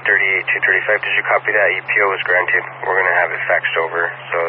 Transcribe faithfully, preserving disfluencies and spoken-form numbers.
thirty-eight, two thirty-five. Did you copy that? E P O was granted. We're going to have it faxed over. So